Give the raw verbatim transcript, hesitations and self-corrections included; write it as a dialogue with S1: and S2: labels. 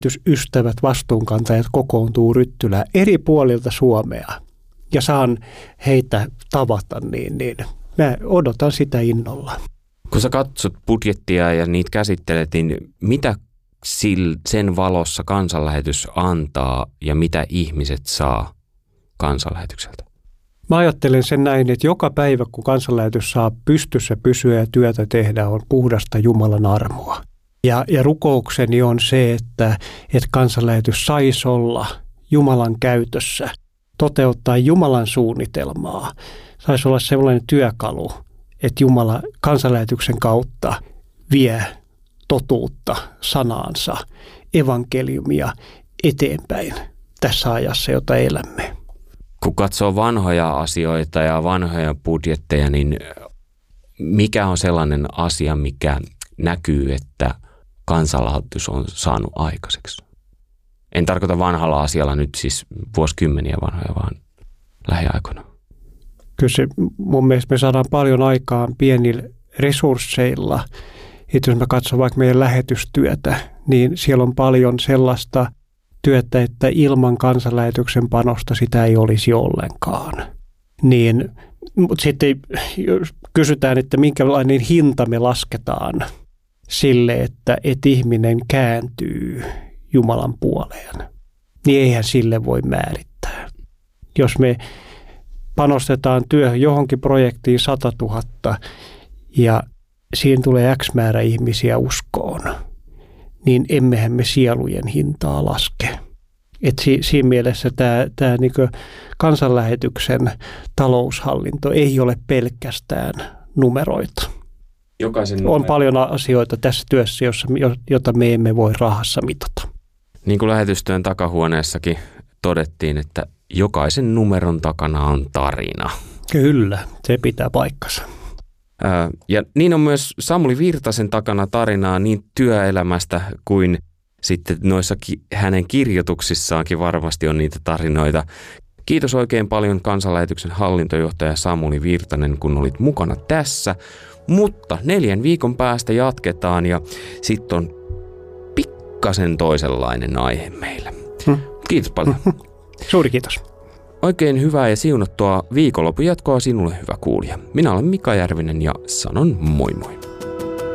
S1: ystävät, vastuunkantajat kokoontuu Ryttylään eri puolilta Suomea ja saan heitä tavata, niin, niin mä odotan sitä innolla.
S2: Kun sä katsot budjettia ja niitä käsittelet, niin mitä sen valossa kansanlähetys antaa ja mitä ihmiset saa kansanlähetykseltä?
S1: Mä ajattelen sen näin, että joka päivä kun kansanlähetys saa pystyssä pysyä ja työtä tehdä, on puhdasta Jumalan armoa. Ja, ja rukoukseni on se, että, että kansanlähetys saisi olla Jumalan käytössä, toteuttaa Jumalan suunnitelmaa. Saisi olla sellainen työkalu, että Jumala kansanlähetyksen kautta vie totuutta, sanaansa, evankeliumia eteenpäin tässä ajassa, jota elämme.
S2: Kun katsoo vanhoja asioita ja vanhoja budjetteja, niin mikä on sellainen asia, mikä näkyy, että kansanlähetys on saanut aikaiseksi? En tarkoita vanhalla asialla nyt siis vuosikymmeniä vanhoja, vaan lähiaikoina.
S1: Kyllä se, mun mielestä me saadaan paljon aikaan pienillä resursseilla. Että jos mä katson vaikka meidän lähetystyötä, niin siellä on paljon sellaista työtä, että ilman kansanlähetyksen panosta sitä ei olisi ollenkaan. Niin, mutta sitten jos kysytään, että minkälainen hinta me lasketaan sille, että, että ihminen kääntyy Jumalan puoleen, niin eihän sille voi määrittää. Jos me panostetaan työhön johonkin projektiin sata tuhatta ja siinä tulee X määrä ihmisiä uskoon, niin emmehän me sielujen hintaa laske. Et si, siinä mielessä tämä, tämä niin kuin kansanlähetyksen taloushallinto ei ole pelkästään numeroita.
S2: Jokaisen
S1: on
S2: numero.
S1: paljon asioita tässä työssä, jossa, jota me emme voi rahassa mitata.
S2: Niin kuin lähetystyön takahuoneessakin todettiin, että jokaisen numeron takana on tarina.
S1: Kyllä, se pitää paikkansa.
S2: Ja niin on myös Samuli Virtasen takana tarinaa niin työelämästä kuin sitten noissa ki- hänen kirjoituksissaankin varmasti on niitä tarinoita. Kiitos oikein paljon kansanlähetyksen hallintojohtaja Samuli Virtanen, kun olit mukana tässä. Mutta neljän viikon päästä jatketaan ja sitten on pikkasen toisenlainen aihe meillä. Hmm. Kiitos paljon.
S1: Suuri kiitos.
S2: Oikein hyvää ja siunattua viikonlopun jatkoa sinulle, hyvä kuulija. Minä olen Mika Järvinen ja sanon moi moi.